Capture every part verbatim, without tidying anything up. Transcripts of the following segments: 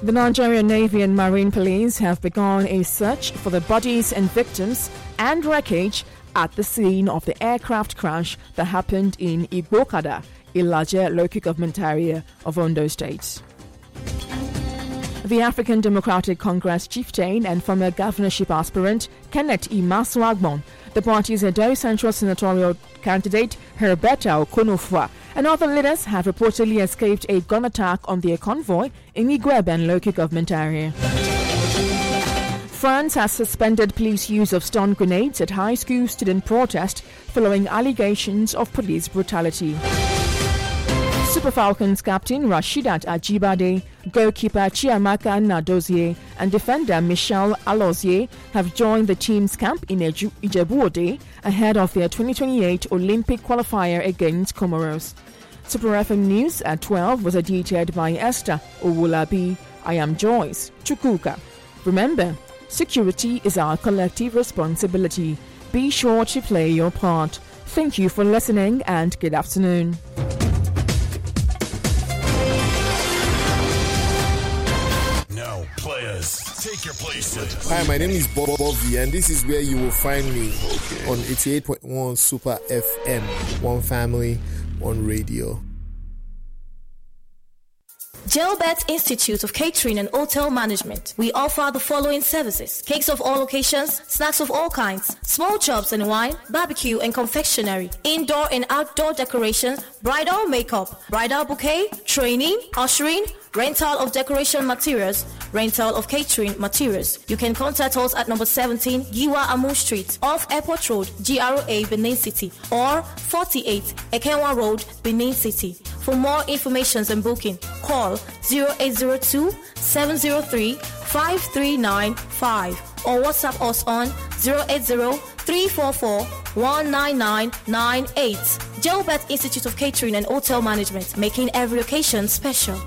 The Nigerian Navy and Marine Police have begun a search for the bodies and victims and wreckage at the scene of the aircraft crash that happened in Igbokada, Ilaje local government area of Ondo State. The African Democratic Congress chieftain and former governorship aspirant Kenneth Imasu Agbon, the party's Edo Central senatorial candidate Herberta Okonofua, and other leaders have reportedly escaped a gun attack on their convoy in Igweben local government area. France has suspended police use of stun grenades at high school student protest following allegations of police brutality. Super Falcons captain Rashidat Ajibade, goalkeeper Chiamaka Nadozie, and defender Michel Alozie have joined the team's camp in Ijebu-Ode ahead of their twenty twenty-eight Olympic qualifier against Comoros. Super F M News at twelve was edited by Esther Owulabi. I am Joyce Chukuka. Remember, security is our collective responsibility. Be sure to play your part. Thank you for listening and good afternoon. Players, take your places. Hi, my name is Bob Bobby, and this is where you will find me okay. on eighty-eight point one Super F M. One family, one radio. Gelbert Institute of Catering and Hotel Management. We offer the following services: cakes of all occasions, snacks of all kinds, small chops and wine, barbecue and confectionery, indoor and outdoor decorations, bridal makeup, bridal bouquet, training, ushering, rental of decoration materials, rental of catering materials. You can contact us at number seventeen Giwa Amu Street off Airport Road, G R A, Benin City, or forty-eight Ekenwa Road, Benin City. For more information and booking, call zero eight zero two, seven zero three, five three nine five or WhatsApp us on zero eight zero, three four four, one nine nine nine eight. Gelbert Institute of Catering and Hotel Management, making every occasion special.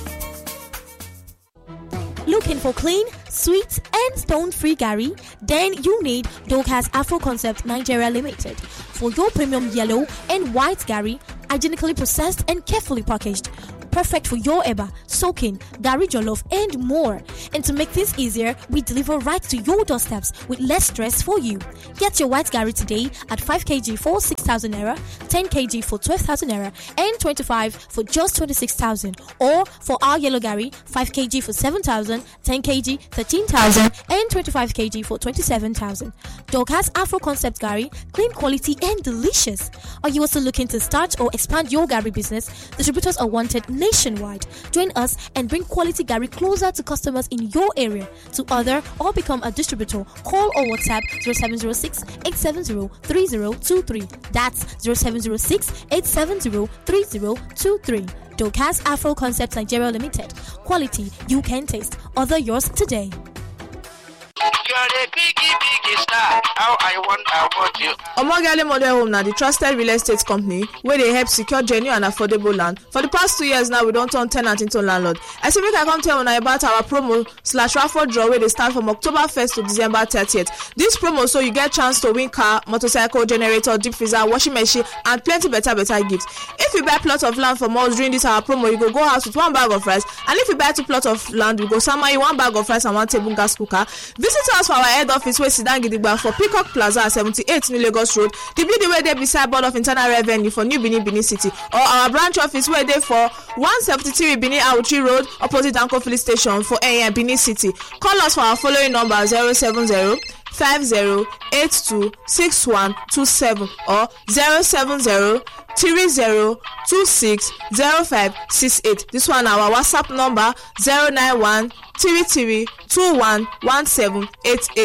Looking for clean, sweet, and stone-free Gary? Then you need Dorcas Afro Concept Nigeria Limited. For your premium yellow and white Gary, hygienically processed and carefully packaged. Perfect for your eba, soaking, Gary jollof, and more. And to make this easier, we deliver right to your doorsteps with less stress for you. Get your white Gary today at five kilograms for six thousand naira, ten kilograms for twelve thousand naira, and twenty-five for just twenty-six thousand. Or for our yellow Gary, five kilograms for seven thousand, ten kilograms, thirteen thousand, and twenty-five kilograms for twenty-seven thousand. Dorcas Afro Concept Gary, clean quality and delicious. Are you also looking to start or expand your Gary business? Distributors are wanted nationwide. Join us and bring quality Gary closer to customers in your area. To order or become a distributor, call or WhatsApp zero seven zero six, eight seven zero, three zero two three. That's zero seven zero six, eight seven zero, three zero two three. Dorcas Afro Concepts Nigeria Limited. Quality you can taste. Order yours today. You're a biggie, biggie star. How I want, I want you. Omogale Model Home now the trusted real estate company where they help secure genuine and affordable land. For the past two years now, we don't turn tenant into landlord. I say we can come tell you about our promo slash raffle draw where they start from October first to December thirtieth. This promo so you get chance to win car, motorcycle, generator, deep freezer, washing machine, and plenty better better gifts. If you buy plot of land from us during this our promo, you go go house with one bag of rice, and if you buy two plot of land, we go summon you one bag of rice and one table gas cooker. Visit us for our head office where Sidan Gidigba for Peacock Plaza seventy-eight New Lagos Road, the building where they beside Board of Internal Revenue for New Benin Benin City, or our branch office where they for one seventy-three Benin Auchi Road opposite Anko Police Station for A M Benin City. Call us for our following number zero seven zero, five zero eight two, six one two seven or zero seven zero, three zero two six zero five six eight. This one our WhatsApp number zero nine one, three three two one one seven eight eight.